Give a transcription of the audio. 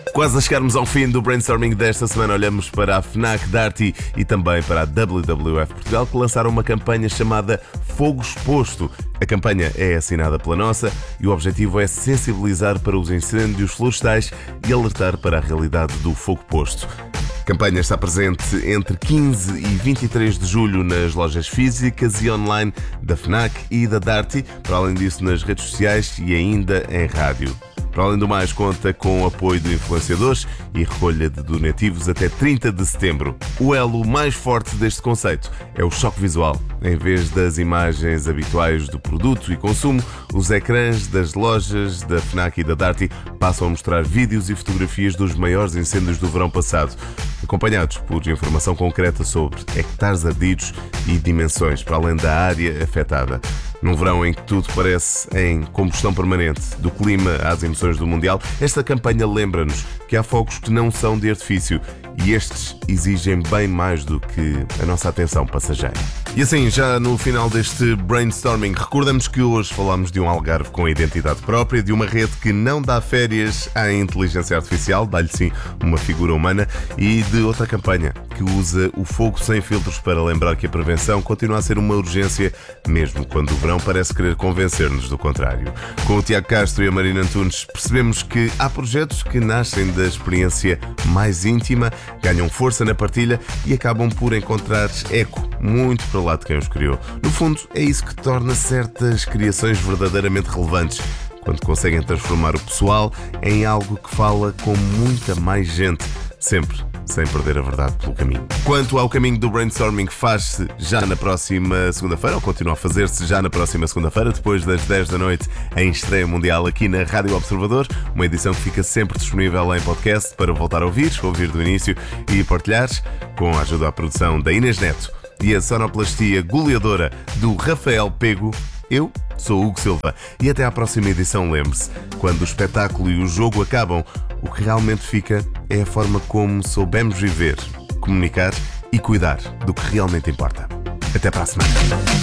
Quase a chegarmos ao fim do brainstorming desta semana, olhamos para a FNAC, Darty e também para a WWF Portugal, que lançaram uma campanha chamada Fogo Exposto. A campanha é assinada pela nossa e o objetivo é sensibilizar para os incêndios florestais e alertar para a realidade do fogo posto. A campanha está presente entre 15 e 23 de julho nas lojas físicas e online da FNAC e da Darty, para além disso nas redes sociais e ainda em rádio. Para além do mais, conta com o apoio de influenciadores e recolha de donativos até 30 de setembro. O elo mais forte deste conceito é o choque visual. Em vez das imagens habituais do produto e consumo, os ecrãs das lojas da FNAC e da Darty passam a mostrar vídeos e fotografias dos maiores incêndios do verão passado, acompanhados por informação concreta sobre hectares ardidos e dimensões, para além da área afetada. Num verão em que tudo parece em combustão permanente, do clima às emoções do Mundial, esta campanha lembra-nos que há fogos que não são de artifício e estes exigem bem mais do que a nossa atenção passageira. E assim, já no final deste brainstorming, recordamos que hoje falámos de um Algarve com identidade própria, de uma rede que não dá férias à inteligência artificial, dá-lhe sim uma figura humana, e de outra campanha que usa o fogo sem filtros para lembrar que a prevenção continua a ser uma urgência, mesmo quando o verão parece querer convencer-nos do contrário. Com o Tiago Castro e a Marina Antunes, percebemos que há projetos que nascem da experiência mais íntima, ganham força na partilha e acabam por encontrar eco muito para lá de quem os criou. No fundo, é isso que torna certas criações verdadeiramente relevantes, quando conseguem transformar o pessoal em algo que fala com muita mais gente, sempre sem perder a verdade pelo caminho. Quanto ao caminho do brainstorming, faz-se já na próxima segunda-feira, ou continua a fazer-se já na próxima segunda-feira, depois das 10 da noite, em estreia mundial aqui na Rádio Observador, uma edição que fica sempre disponível em podcast para voltar a ouvir do início e partilhar, com a ajuda à produção da Inês Neto e a sonoplastia goleadora do Rafael Pego. Eu sou Hugo Silva e até à próxima edição. Lembre-se, quando o espetáculo e o jogo acabam, o que realmente fica é a forma como soubemos viver, comunicar e cuidar do que realmente importa. Até para a semana.